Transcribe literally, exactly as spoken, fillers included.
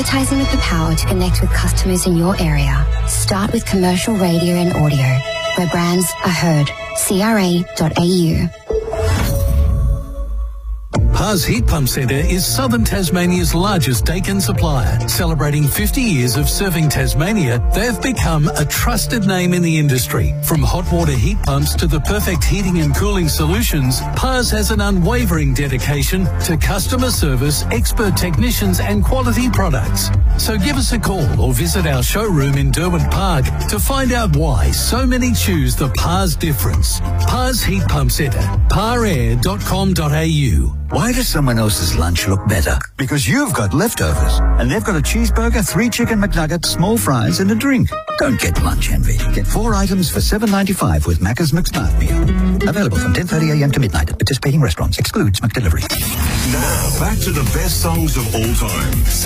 Advertising with the power to connect with customers in your area. Start with commercial radio and audio, where brands are heard. C R A dot A U. Pars Heat Pump Centre is Southern Tasmania's largest Daikin supplier. Celebrating fifty years of serving Tasmania, they've become a trusted name in the industry. From hot water heat pumps to the perfect heating and cooling solutions, Pars has an unwavering dedication to customer service, expert technicians and quality products. So give us a call or visit our showroom in Derwent Park to find out why so many choose the Pars difference. Pars Heat Pump Centre, par air dot com dot a u. Why does someone else's lunch look better? Because you've got leftovers. And they've got a cheeseburger, three chicken McNuggets, small fries and a drink. Don't get lunch envy. Get four items for seven ninety-five with Macca's McSmart meal. Available from ten thirty a m to midnight at participating restaurants. Excludes McDelivery. Now, back to the best songs of all time.